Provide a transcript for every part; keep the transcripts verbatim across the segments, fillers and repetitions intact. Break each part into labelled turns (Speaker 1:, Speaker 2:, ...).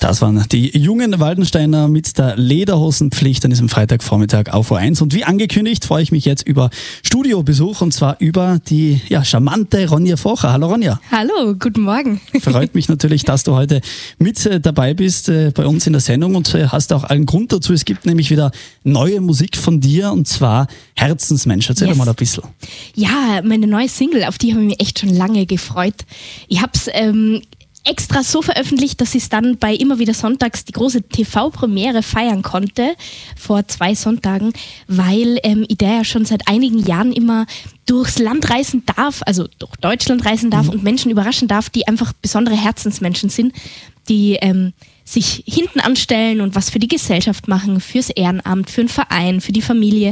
Speaker 1: Das waren die jungen Waldensteiner mit der Lederhosenpflicht an diesem Freitagvormittag auf O eins. Und wie angekündigt freue ich mich jetzt über Studiobesuch und zwar über die ja, charmante Ronja Focher. Hallo Ronja.
Speaker 2: Hallo, guten Morgen.
Speaker 1: Freut mich natürlich, dass du heute mit äh, dabei bist äh, bei uns in der Sendung und äh, hast auch allen Grund dazu. Es gibt nämlich wieder neue Musik von dir und zwar Herzensmensch. Erzähl
Speaker 2: Yes.
Speaker 1: doch mal ein bisschen.
Speaker 2: Ja, meine neue Single, auf die habe ich mich echt schon lange gefreut. Ich habe es ähm, extra so veröffentlicht, dass ich es dann bei immer wieder sonntags die große T V-Premiere feiern konnte, vor zwei Sonntagen, weil ähm, ich da ja schon seit einigen Jahren immer durchs Land reisen darf, also durch Deutschland reisen darf mhm. und Menschen überraschen darf, die einfach besondere Herzensmenschen sind, die ähm, sich hinten anstellen und was für die Gesellschaft machen, fürs Ehrenamt, für einen Verein, für die Familie.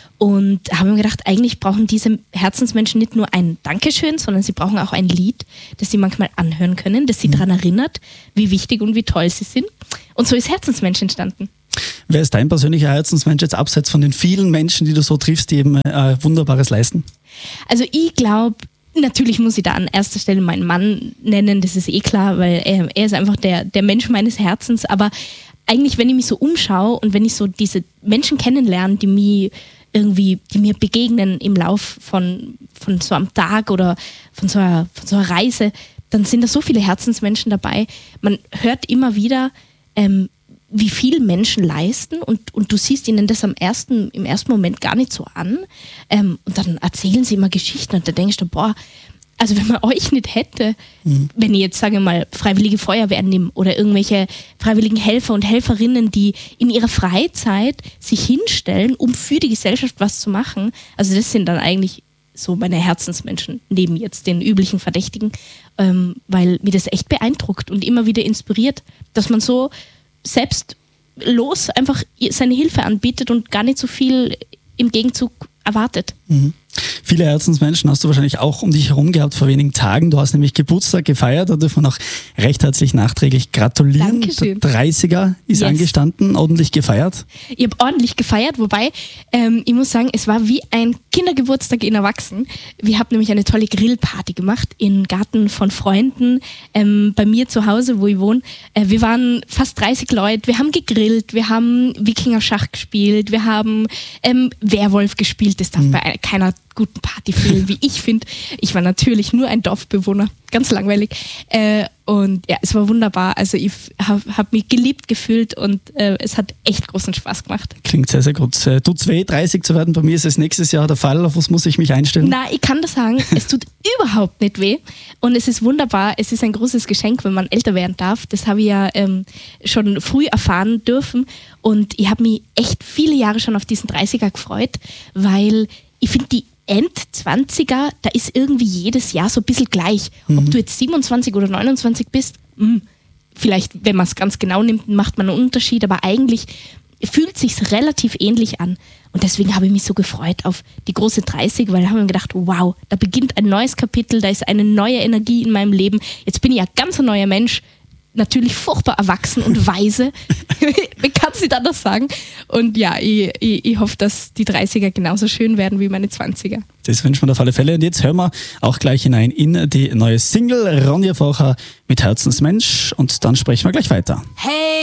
Speaker 2: Und haben mir gedacht, eigentlich brauchen diese Herzensmenschen nicht nur ein Dankeschön, sondern sie brauchen auch ein Lied, das sie manchmal anhören können, das sie mhm. daran erinnert, wie wichtig und wie toll sie sind. Und so ist Herzensmensch entstanden.
Speaker 1: Wer ist dein persönlicher Herzensmensch jetzt abseits von den vielen Menschen, die du so triffst, die eben äh, Wunderbares leisten?
Speaker 2: Also ich glaube, natürlich muss ich da an erster Stelle meinen Mann nennen, das ist eh klar, weil er, er ist einfach der, der Mensch meines Herzens. Aber eigentlich, wenn ich mich so umschaue und wenn ich so diese Menschen kennenlerne, die mich irgendwie, die mir begegnen im Lauf von, von so einem Tag oder von so, einer, von so einer Reise, dann sind da so viele Herzensmenschen dabei. Man hört immer wieder, ähm, wie viel Menschen leisten und, und du siehst ihnen das am ersten, im ersten Moment gar nicht so an. Ähm, und dann erzählen sie immer Geschichten und da denkst du, boah, also wenn man euch nicht hätte, mhm. wenn ich jetzt, sage mal, Freiwillige Feuerwehr nehme oder irgendwelche freiwilligen Helfer und Helferinnen, die in ihrer Freizeit sich hinstellen, um für die Gesellschaft was zu machen, also das sind dann eigentlich so meine Herzensmenschen, neben jetzt den üblichen Verdächtigen, ähm, weil mir das echt beeindruckt und immer wieder inspiriert, dass man so selbstlos einfach seine Hilfe anbietet und gar nicht so viel im Gegenzug erwartet.
Speaker 1: Mhm. Viele Herzensmenschen hast du wahrscheinlich auch um dich herum gehabt vor wenigen Tagen. Du hast nämlich Geburtstag gefeiert, da dürfen wir auch recht herzlich nachträglich gratulieren.
Speaker 2: Dankeschön.
Speaker 1: Der dreißiger ist
Speaker 2: Yes.
Speaker 1: angestanden, ordentlich gefeiert.
Speaker 2: Ich habe ordentlich gefeiert, wobei ähm, ich muss sagen, es war wie ein Kindergeburtstag in Erwachsenen. Wir haben nämlich eine tolle Grillparty gemacht im Garten von Freunden ähm, bei mir zu Hause, wo ich wohne. Äh, wir waren fast dreißig Leute, wir haben gegrillt, wir haben Wikinger-Schach gespielt, wir haben ähm, Werwolf gespielt, das darf mhm. bei keiner guten Party fehlen, wie ich finde. Ich war natürlich nur ein Dorfbewohner, ganz langweilig. Äh, und ja, es war wunderbar. Also ich habe hab mich geliebt gefühlt und äh, es hat echt großen Spaß gemacht.
Speaker 1: Klingt sehr, sehr gut. Tut's weh, dreißig zu werden? Bei mir ist es nächstes Jahr der Fall. Auf was muss ich mich einstellen?
Speaker 2: Na, ich kann das sagen, es tut überhaupt nicht weh und es ist wunderbar. Es ist ein großes Geschenk, wenn man älter werden darf. Das habe ich ja ähm, schon früh erfahren dürfen und ich habe mich echt viele Jahre schon auf diesen dreißiger gefreut, weil ich finde, die End-Zwanziger, da ist irgendwie jedes Jahr so ein bisschen gleich. Mhm. Ob du jetzt siebenundzwanzig oder neunundzwanzig bist, mh, vielleicht, wenn man es ganz genau nimmt, macht man einen Unterschied, aber eigentlich fühlt es sich relativ ähnlich an. Und deswegen habe ich mich so gefreut auf die große dreißig, weil da haben wir gedacht, wow, da beginnt ein neues Kapitel, da ist eine neue Energie in meinem Leben. Jetzt bin ich ja ganz ein neuer Mensch, natürlich furchtbar erwachsen und weise. Wie kannst du das sagen? Und ja, ich, ich, ich hoffe, dass die dreißiger genauso schön werden wie meine zwanziger.
Speaker 1: Das wünschen wir auf alle Fälle. Und jetzt hören wir auch gleich hinein in die neue Single Ronja Focher mit Herzensmensch und dann sprechen wir gleich weiter.
Speaker 2: Hey!